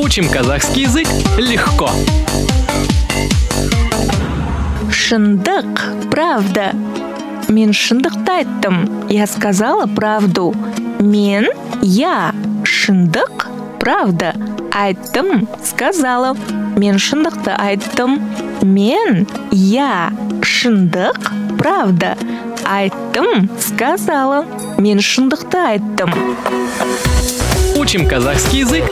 Учим казахский язык легко. Шындық, правда. Мен шындықты айттым. Я сказала правду. Я шындық, правда. Айттым, сказала. Мен шындықты айттым. Я шындық, правда. Айттым, сказала. Мен шындықты айттым. Учим казахский язык